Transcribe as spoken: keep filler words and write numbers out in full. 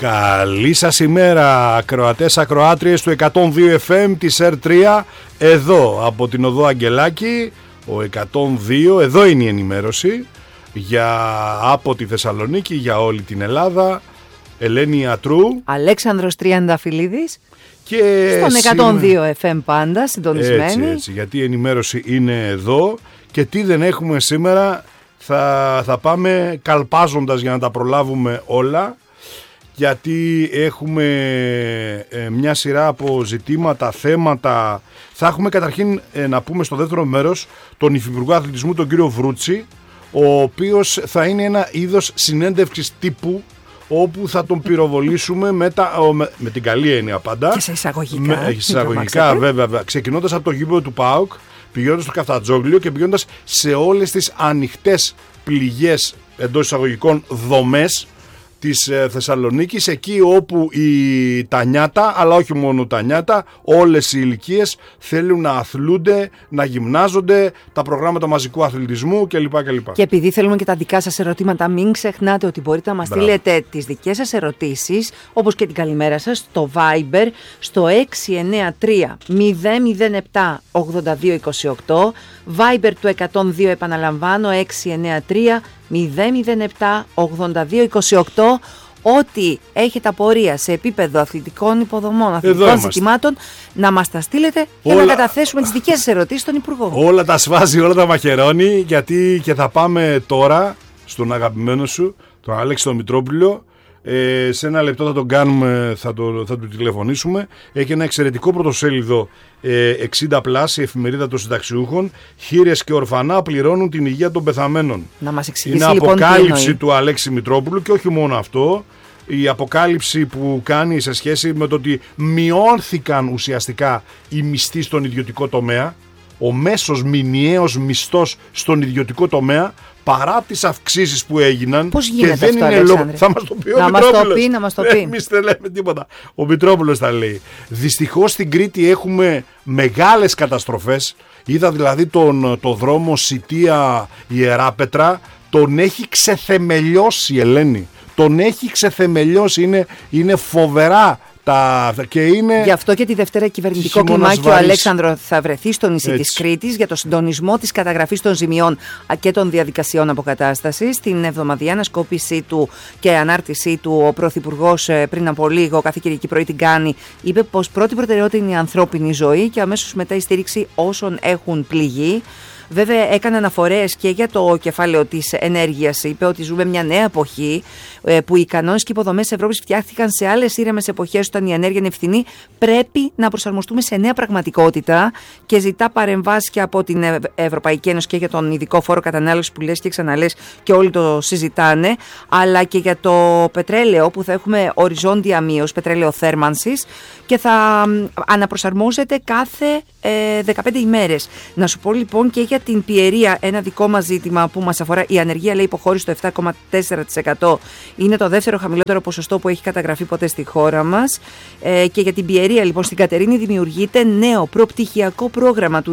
Καλή σας ημέρα, ακροατές, ακροάτριες του εκατόν δύο εφ εμ της αρ τρία, εδώ από την οδό Αγγελάκη, ο εκατόν δύο, εδώ είναι η ενημέρωση για, από τη Θεσσαλονίκη για όλη την Ελλάδα. Ελένη Ατρού, Αλέξανδρος Τριανταφυλλίδης και στον εκατόν δύο εφ εμ πάντα συντονισμένοι. Έτσι, έτσι, γιατί η ενημέρωση είναι εδώ. Και τι δεν έχουμε σήμερα, θα, θα πάμε καλπάζοντας για να τα προλάβουμε όλα, γιατί έχουμε ε, μια σειρά από ζητήματα, θέματα. Θα έχουμε καταρχήν ε, να πούμε στο δεύτερο μέρος τον Υφυπουργό Αθλητισμού, τον κύριο Βρούτση, ο οποίος θα είναι ένα είδος συνέντευξης τύπου, όπου θα τον πυροβολήσουμε με, τα, με, με την καλή έννοια πάντα. Και σε εισαγωγικά. Με, εισαγωγικά βέβαια, βέβαια. Ξεκινώντας από το γήπεδο του ΠΑΟΚ, πηγαίνοντας στο Καφτατζόγλιο και πηγαίνοντας σε όλες τις ανοιχτές πληγές, εντός εισαγωγικών, δομές της ε, Θεσσαλονίκης, εκεί όπου η, τα νιάτα, αλλά όχι μόνο τα νιάτα, όλες οι ηλικίες θέλουν να αθλούνται, να γυμνάζονται, τα προγράμματα μαζικού αθλητισμού κλπ. κλπ. Και επειδή θέλουμε και τα δικά σας ερωτήματα, μην ξεχνάτε ότι μπορείτε να μας Μπράβο. στείλετε τις δικές σας ερωτήσεις, όπως και την καλημέρα σας, στο Viber, στο έξι εννέα τρία μηδέν μηδέν επτά ογδόντα δύο είκοσι οκτώ, Viber του εκατόν δύο, επαναλαμβάνω, έξι εννέα τρία μηδέν μηδέν επτά ογδόντα δύο είκοσι οκτώ. Ό,τι έχετε απορία σε επίπεδο αθλητικών υποδομών, αθλητικών ζητημάτων, να μας τα στείλετε για όλα... να καταθέσουμε τις δικές σας ερωτήσεις στον Υπουργό. Όλα τα σβάζει, όλα τα μαχαιρώνει, γιατί και θα πάμε τώρα στον αγαπημένο σου, τον Αλέξη τον Μητρόπουλο. Ε, σε ένα λεπτό θα τον κάνουμε, θα, το, θα του τηλεφωνήσουμε. Έχει ένα εξαιρετικό πρωτοσέλιδο, ε, εξήντα πλας, η εφημερίδα των συνταξιούχων. Χήρες και ορφανά πληρώνουν την υγεία των πεθαμένων. Να μας εξηγήσει, είναι λοιπόν, αποκάλυψη του Αλέξη Μητρόπουλου, και όχι μόνο αυτό. Η αποκάλυψη που κάνει σε σχέση με το ότι μειώθηκαν ουσιαστικά οι μισθοί στον ιδιωτικό τομέα, ο μέσος μηνιαίος μισθός στον ιδιωτικό τομέα, παρά τις αυξήσεις που έγιναν. Πώς γίνεται και δεν αυτό, είναι λόγο. Θα μας το πει ο να Μητρόπουλος. Μας το πει, να μας το πει. Εμείς δεν λέμε τίποτα. Ο Μητρόπουλος τα λέει. Δυστυχώς στην Κρήτη έχουμε μεγάλες καταστροφές. Είδα δηλαδή τον το δρόμο Σιτία Ιεράπετρα, τον έχει ξεθεμελιώσει, Ελένη. Τον έχει ξεθεμελιώσει. Είναι, είναι φοβερά. Τα... Και είναι... Γι' αυτό και τη Δευτέρα κυβερνητικό κλιμάκιο, ο Αλέξανδρο, θα βρεθεί στο νησί της Κρήτης για το συντονισμό της καταγραφής των ζημιών και των διαδικασιών αποκατάστασης. Στην εβδομαδιαία ανασκόπησή του και ανάρτησή του, ο Πρωθυπουργός πριν από λίγο, κάθε Κυριακή πρωί την κάνει, είπε πως πρώτη προτεραιότητα είναι η ανθρώπινη ζωή και αμέσως μετά η στήριξη όσων έχουν πληγεί. Βέβαια, έκανε αναφορές και για το κεφάλαιο της ενέργειας. Είπε ότι ζούμε μια νέα εποχή που οι κανόνες και οι υποδομές της Ευρώπης φτιάχτηκαν σε άλλες ήρεμες εποχές, όταν η ενέργεια είναι ευθυνή. Πρέπει να προσαρμοστούμε σε νέα πραγματικότητα και ζητά παρεμβάσεις και από την Ευρωπαϊκή Ένωση και για τον ειδικό φόρο κατανάλωσης που λες και ξαναλες και όλοι το συζητάνε, αλλά και για το πετρέλαιο που θα έχουμε οριζόντια μείωση, πετρέλαιο θέρμανσης, και θα αναπροσαρμόζεται κάθε ε, δεκαπέντε ημέρες. Να σου πω λοιπόν και για την πιερία, ένα δικό μας ζήτημα που μας αφορά. Η ανεργία, λέει, υποχώρησε στο επτά κόμμα τέσσερα τοις εκατό. Είναι το δεύτερο χαμηλότερο ποσοστό που έχει καταγραφεί ποτέ στη χώρα μας. Ε, και για την πιερία, λοιπόν, στην Κατερίνη δημιουργείται νέο προπτυχιακό πρόγραμμα του